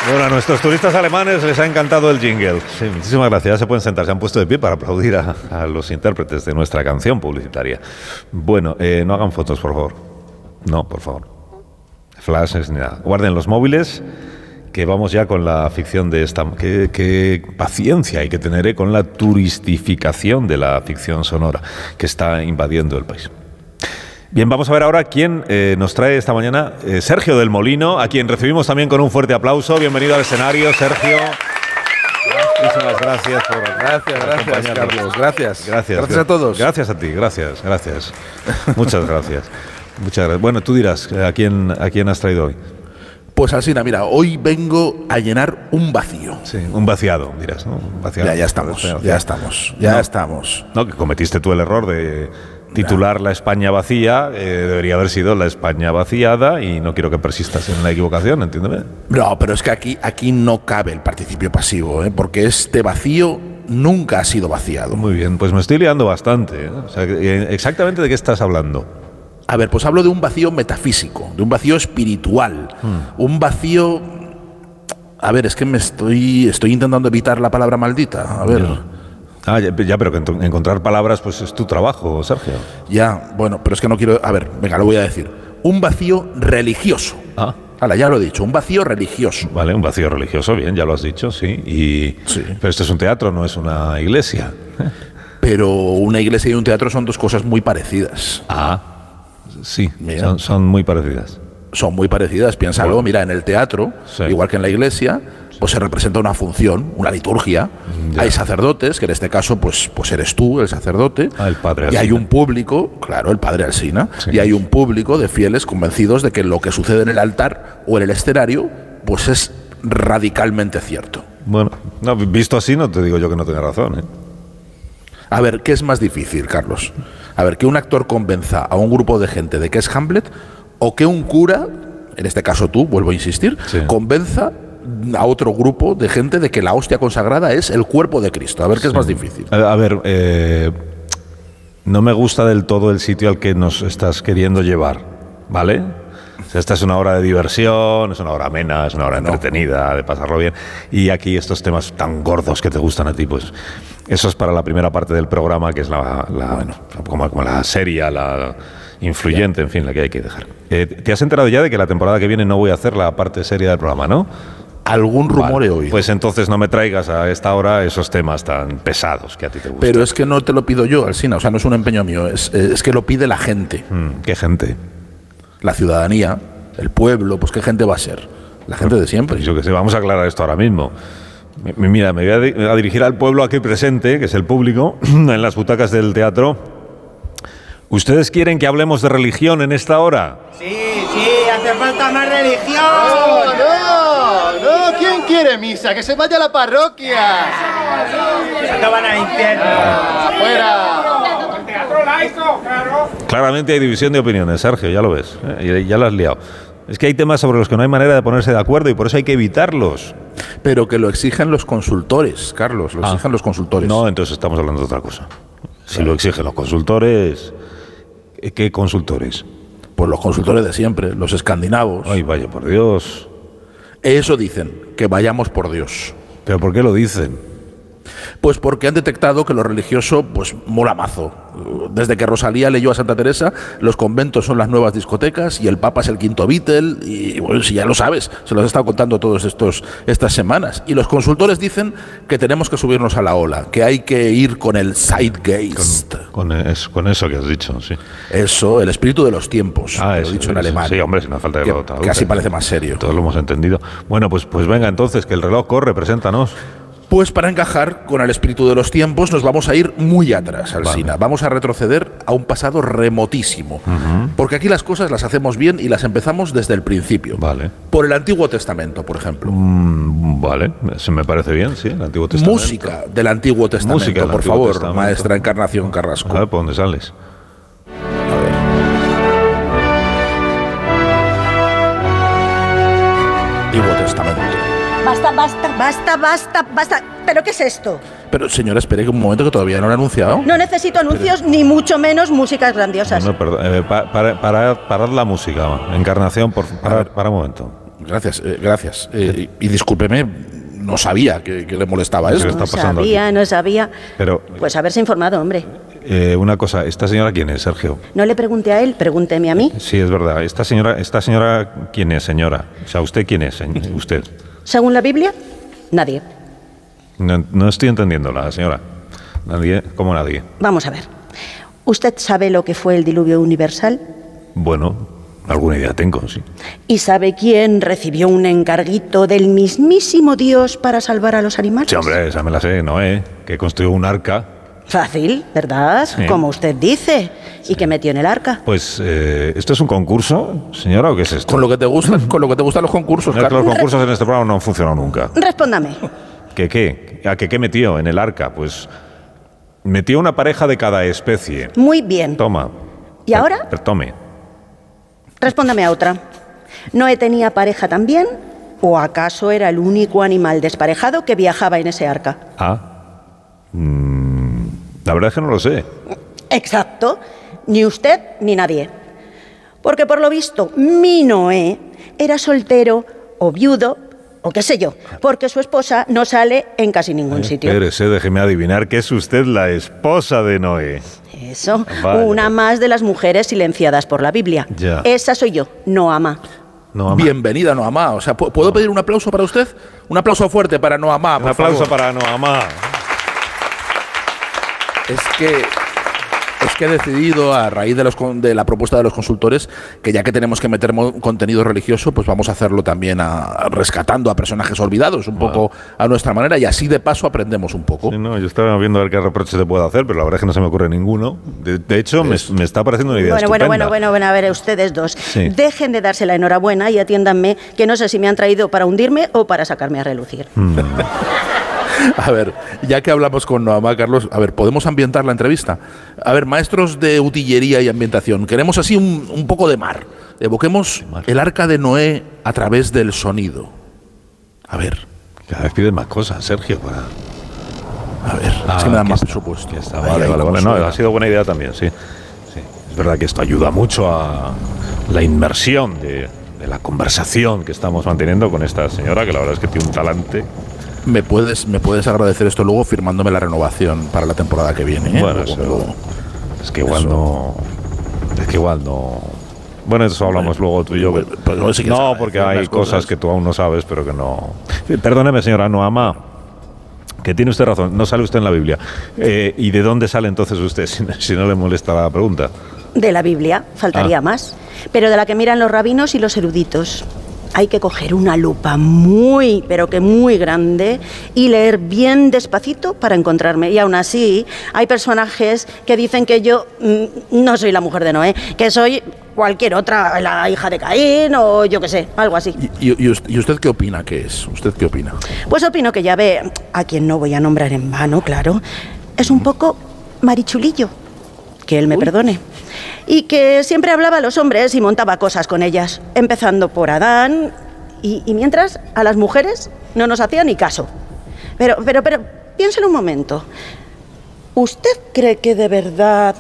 Bueno, a nuestros turistas alemanes les ha encantado el jingle. Sí, muchísimas gracias. Ya se pueden sentar, se han puesto de pie para aplaudir a los intérpretes de nuestra canción publicitaria. Bueno, no hagan fotos, por favor. No, por favor. Flashes ni nada. Guarden los móviles, que vamos ya con la ficción de esta... Qué paciencia hay que tener con la turistificación de la ficción sonora que está invadiendo el país. Bien, vamos a ver ahora quién nos trae esta mañana Sergio del Molino, a quien recibimos también con un fuerte aplauso. Bienvenido al escenario, Sergio. Muchísimas gracias por Gracias, Carlos. Gracias a todos. Gracias a ti, gracias. Muchas gracias. Bueno, tú dirás, ¿a quién has traído hoy? Pues Alsina, mira, hoy vengo a llenar un vacío. Sí, un vaciado, dirás, ¿no? Un vaciado. Ya estamos. No, que cometiste tú el error de titular La España vacía, debería haber sido La España vaciada, y no quiero que persistas en la equivocación, entiéndeme. No, pero es que aquí no cabe el participio pasivo, porque este vacío nunca ha sido vaciado. Muy bien, pues me estoy liando bastante, ¿eh? O sea, ¿exactamente de qué estás hablando? A ver, pues hablo de un vacío metafísico, de un vacío espiritual, un vacío... A ver, es que estoy intentando evitar la palabra maldita, a ver... Ya, pero que encontrar palabras pues es tu trabajo, Sergio. Ya, bueno, pero es que no quiero... A ver, venga, lo voy a decir. Un vacío religioso. Hala, ya lo he dicho, un vacío religioso. Vale, un vacío religioso, bien, ya lo has dicho, sí. Sí. Pero esto es un teatro, no es una iglesia. Pero una iglesia y un teatro son dos cosas muy parecidas. Sí, son muy parecidas. Son muy parecidas, piénsalo, bueno. Mira, en el teatro, sí, igual que en la iglesia, pues se representa una función, una liturgia. Ya. Hay sacerdotes, que en este caso pues eres tú, el sacerdote. El padre Alsina. Y hay un público, claro, el padre Alsina, sí. Y hay un público de fieles convencidos de que lo que sucede en el altar o en el escenario, pues es radicalmente cierto. Bueno, no, visto así no te digo yo que no tenga razón, ¿eh? A ver, ¿qué es más difícil, Carlos? A ver, que un actor convenza a un grupo de gente de que es Hamlet, o que un cura, en este caso tú, vuelvo a insistir, sí, convenza a otro grupo de gente de que la hostia consagrada es el cuerpo de Cristo. A ver, ¿qué es más difícil? A ver, no me gusta del todo el sitio al que nos estás queriendo llevar, ¿vale? O sea, esta es una hora de diversión, es una hora amena, es una hora entretenida, de pasarlo bien. Y aquí estos temas tan gordos que te gustan a ti, pues eso es para la primera parte del programa, que es como la seria, la influyente, en fin, la que hay que dejar. ¿Te has enterado ya de que la temporada que viene no voy a hacer la parte seria del programa, no? Algún rumor he oído. Pues entonces no me traigas a esta hora esos temas tan pesados que a ti te gustan. Pero es que no te lo pido yo, Alsina, o sea, no es un empeño mío, es que lo pide la gente. ¿Qué gente? La ciudadanía, el pueblo, pues ¿qué gente va a ser? La gente de siempre. Pues yo qué sé, vamos a aclarar esto ahora mismo. Mira, me voy a dirigir al pueblo aquí presente, que es el público, en las butacas del teatro. ¿Ustedes quieren que hablemos de religión en esta hora? Sí, hace falta más religión. No, ¿quién quiere misa? ¡Que se vaya a la parroquia! No van al infierno. ¡Afuera! Teatro laico, claro. Claramente hay división de opiniones, Sergio, ya lo ves, ya lo has liado. Es que hay temas sobre los que no hay manera de ponerse de acuerdo y por eso hay que evitarlos. Pero que lo exigen los consultores, Carlos, lo exigen los consultores. No, entonces estamos hablando de otra cosa. Si lo exigen los consultores, ¿qué consultores? Pues los consultores de siempre, los escandinavos. Ay, vaya, por Dios. Eso dicen, que vayamos por Dios. ¿Pero por qué lo dicen? Pues porque han detectado que lo religioso pues mola mazo. Desde que Rosalía leyó a Santa Teresa, los conventos son las nuevas discotecas y el Papa es el quinto Beatle, y bueno, si ya lo sabes, se los he estado contando todas estas semanas. Y los consultores dicen que tenemos que subirnos a la ola, que hay que ir con el Zeitgeist. Con eso que has dicho, sí. Eso, el espíritu de los tiempos, lo he dicho en alemán. Sí, hombre, sin falta de que casi parece más serio. Todos lo hemos entendido. Bueno, pues venga entonces, que el reloj corre, preséntanos. Pues para encajar con el espíritu de los tiempos nos vamos a ir muy atrás, Alsina. Vale. Vamos a retroceder a un pasado remotísimo. Porque aquí las cosas las hacemos bien y las empezamos desde el principio. Vale. Por el Antiguo Testamento, por ejemplo. Vale, eso me parece bien, sí, el Antiguo Testamento. Música del Antiguo Testamento, por favor, maestra Encarnación Carrasco. A ver, ¿por dónde sales? Antiguo Testamento. Basta. ¿Pero qué es esto? Pero señora, espere un momento, que todavía no lo he anunciado. No necesito anuncios, ni mucho menos músicas grandiosas. No, perdón, parad la música, Encarnación, para un momento. Gracias, gracias. Y discúlpeme, no sabía que le molestaba eso. ¿Qué está pasando No sabía. Pero, Pues haberse informado, hombre. una cosa, ¿esta señora quién es, Sergio? No le pregunté a él, pregúnteme a mí. Sí, es verdad. ¿Esta señora quién es, señora? O sea, ¿usted quién es, usted? Según la Biblia, nadie. No estoy entendiéndola, señora. ¿Nadie? ¿Cómo nadie? Vamos a ver. ¿Usted sabe lo que fue el diluvio universal? Bueno, alguna idea tengo, sí. ¿Y sabe quién recibió un encarguito del mismísimo Dios para salvar a los animales? Sí, hombre, esa me la sé, Noé, que construyó un arca. Fácil, ¿verdad? Sí. Como usted dice. ¿Y qué metió en el arca? Pues, ¿esto es un concurso, señora, o qué es esto? Con lo que te gustan los concursos, No, es que los Carlos. concursos en este programa no han funcionado nunca. Respóndame. ¿Qué? ¿A qué metió en el arca? Pues metió una pareja de cada especie. Muy bien. Toma. ¿Y ahora? Tome. Respóndame a otra. ¿Noé tenía pareja también? ¿O acaso era el único animal desparejado que viajaba en ese arca? La verdad es que no lo sé. Exacto. Ni usted ni nadie. Porque por lo visto, mi Noé era soltero o viudo o qué sé yo, porque su esposa no sale en casi ningún sitio. Espérese, déjeme adivinar que es usted la esposa de Noé. Eso, Vale. una más de las mujeres silenciadas por la Biblia. Ya. Esa soy yo, Noamá. No, Bienvenida, Noamá. O sea, ¿puedo pedir un aplauso para usted? Un aplauso fuerte para Noamá, un por aplauso favor. para Noamá. Es que he decidido, a raíz de la propuesta de los consultores, que ya que tenemos que meter contenido religioso, pues vamos a hacerlo también rescatando a personajes olvidados, un poco a nuestra manera, y así de paso aprendemos un poco. Sí, no, yo estaba viendo a ver qué reproche te puedo hacer, pero la verdad es que no se me ocurre ninguno. De hecho, me está pareciendo una idea estupenda. Bueno, a ver, ustedes dos. Sí. Dejen de darse la enhorabuena y atiéndanme, que no sé si me han traído para hundirme o para sacarme a relucir. A ver, ya que hablamos con Noamá, Carlos, a ver, ¿podemos ambientar la entrevista? A ver, maestros de utillería y ambientación, queremos así un poco de mar. Evoquemos el arca de Noé a través del sonido. A ver, Cada vez piden más cosas, Sergio. a ver, es que me dan aquí más está, presupuesto. aquí está. Ahí, Vale. como No, suena. ha sido buena idea también, sí. Es verdad que esto ayuda mucho a la inmersión de la conversación que estamos manteniendo con esta señora, que la verdad es que tiene un talante. ¿Me puedes agradecer esto luego firmándome la renovación para la temporada que viene? Bueno, Luego, es que igual no. Bueno, eso hablamos luego tú y yo. Pues no, si quieres No, agradecer porque hay las cosas que tú aún no sabes, pero que no. Perdóneme, señora Noamá, que tiene usted razón, no sale usted en la Biblia. ¿Y de dónde sale entonces usted, si no le molesta la pregunta? De la Biblia, faltaría más. Pero de la que miran los rabinos y los eruditos. Hay que coger una lupa muy, pero que muy grande y leer bien despacito para encontrarme. Y aún así, hay personajes que dicen que yo no soy la mujer de Noé, que soy cualquier otra, la hija de Caín o yo qué sé, algo así. ¿Y usted qué opina que es? ¿Usted qué opina? Pues opino que Yahvé, a quien no voy a nombrar en vano, claro, es un poco marichulillo. Que él me perdone. Y que siempre hablaba a los hombres y montaba cosas con ellas, empezando por Adán, y mientras a las mujeres no nos hacía ni caso. Pero, piénselo un momento. ¿Usted cree que de verdad